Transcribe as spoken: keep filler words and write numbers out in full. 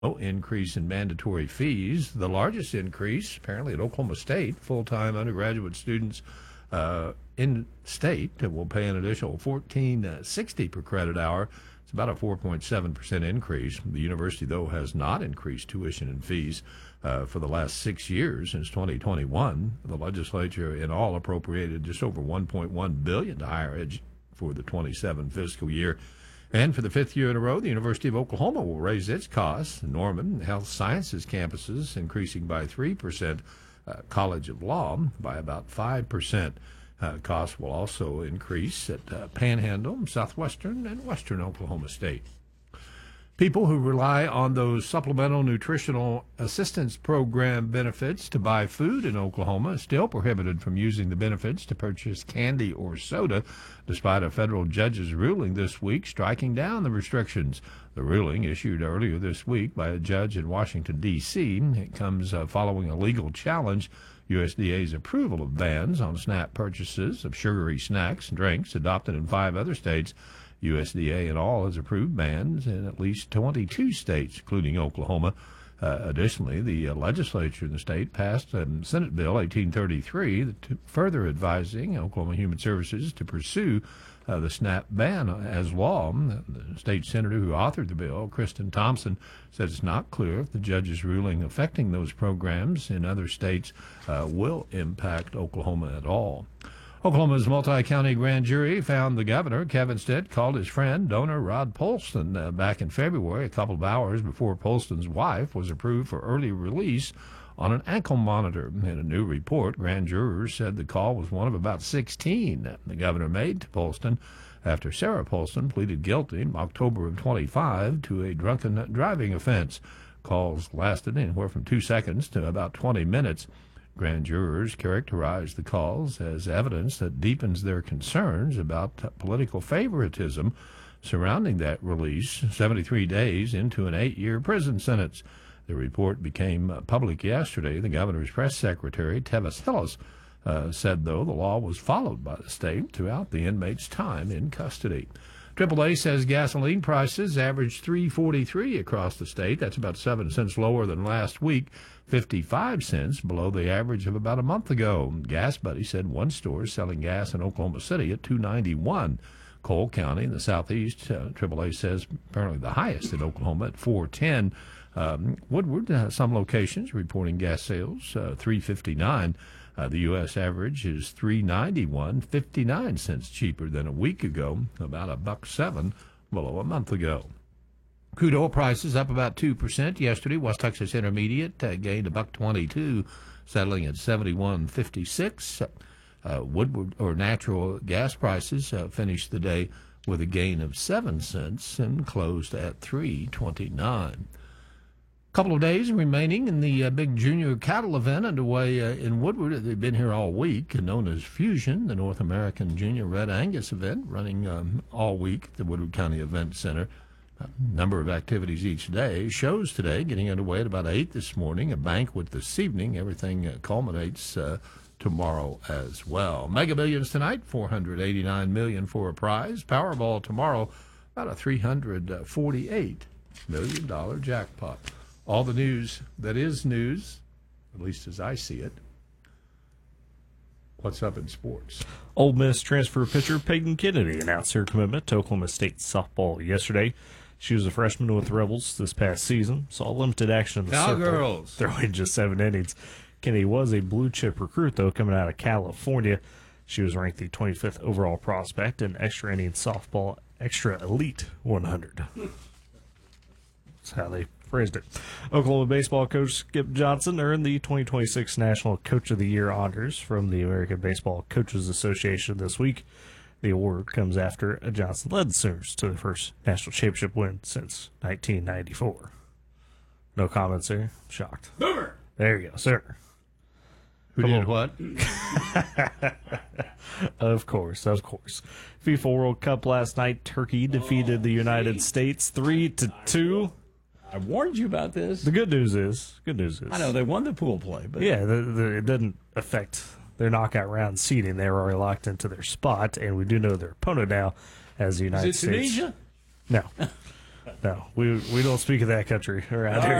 No increase in mandatory fees. The largest increase, apparently, at Oklahoma State. Full-time undergraduate students uh, in state will pay an additional fourteen sixty per credit hour. It's about a four point seven percent increase. The university, though, has not increased tuition and fees uh, for the last six years since twenty twenty-one. The legislature in all appropriated just over one point one billion dollars to higher ed for the twenty-seven fiscal year. And for the fifth year in a row, the University of Oklahoma will raise its costs. Norman Health Sciences campuses increasing by three percent. Uh, College of Law by about five percent. Uh, costs will also increase at uh, Panhandle, Southwestern, and Western Oklahoma State. People who rely on those supplemental nutritional assistance program benefits to buy food in Oklahoma are still prohibited from using the benefits to purchase candy or soda, despite a federal judge's ruling this week striking down the restrictions. The ruling, issued earlier this week by a judge in Washington, D C, it comes uh, following a legal challenge U S D A's approval of bans on SNAP purchases of sugary snacks and drinks adopted in five other states. U S D A in all has approved bans in at least twenty-two states, including Oklahoma. Uh, additionally, the uh, legislature in the state passed um, Senate Bill eighteen thirty-three, that to further advising Oklahoma Human Services to pursue uh, the SNAP ban as law. The state senator who authored the bill, Kristen Thompson, said it's not clear if the judge's ruling affecting those programs in other states uh, will impact Oklahoma at all. Oklahoma's multi-county grand jury found the governor, Kevin Stitt, called his friend, donor Rod Polston, uh, back in February, a couple of hours before Polston's wife was approved for early release on an ankle monitor. In a new report, grand jurors said the call was one of about sixteen the governor made to Polston after Sarah Polston pleaded guilty in October of twenty-five to a drunken driving offense. Calls lasted anywhere from two seconds to about twenty minutes. Grand jurors characterized the calls as evidence that deepens their concerns about political favoritism surrounding that release seventy-three days into an eight-year prison sentence. The report became public yesterday. The governor's press secretary, Tevis Hillis, uh, said, though, the law was followed by the state throughout the inmate's time in custody. triple A says gasoline prices averaged three forty-three across the state. That's about seven cents lower than last week, fifty-five cents below the average of about a month ago. Gas Buddy said one store is selling gas in Oklahoma City at two ninety-one. Cole County in the southeast, uh, triple A says apparently the highest in Oklahoma at four ten. Um, Woodward, uh, some locations reporting gas sales, uh, three fifty-nine. Uh, the U S average is three ninety-one, fifty-nine cents cheaper than a week ago, about a buck seven below a month ago. Crude oil prices up about two percent yesterday. West Texas Intermediate uh, gained a buck twenty-two, settling at seventy-one fifty-six. Uh, Woodward or natural gas prices uh, finished the day with a gain of seven cents and closed at three twenty-nine. Couple of days remaining in the uh, big junior cattle event underway uh, in Woodward. They've been here all week, known as Fusion, the North American Junior Red Angus event, running um, all week at the Woodward County Event Center. A number of activities each day. Shows today getting underway at about eight this morning. A banquet this evening. Everything uh, culminates uh, tomorrow as well. Mega Millions tonight, four hundred eighty-nine million dollars for a prize. Powerball tomorrow, about a three hundred forty-eight million dollars jackpot. All the news that is news, at least as I see it. What's up in sports? Ole Miss transfer pitcher Peyton Kennedy announced her commitment to Oklahoma State softball yesterday. She was a freshman with the Rebels this past season, saw limited action in the circle, throwing just seven innings. Kennedy was a blue-chip recruit, though, coming out of California. She was ranked the twenty-fifth overall prospect in extra innings softball extra elite one hundred. That's how they phrased it. Oklahoma baseball coach Skip Johnson earned the twenty twenty-six National Coach of the Year honors from the American Baseball Coaches Association this week. The award comes after Johnson led the Sooners to the first national championship win since nineteen ninety-four. No comments there? Shocked. Boomer! There you go, sir. Who did what? Of course, of course. FIFA World Cup last night, Turkey defeated the United States three to two. I warned you about this. The good news is, good news is. I know they won the pool play, but yeah, the, the, it didn't affect their knockout round seeding. They were already locked into their spot, and we do know their opponent now as the United is it States. Tunisia? No. No, we we don't speak of that country around here.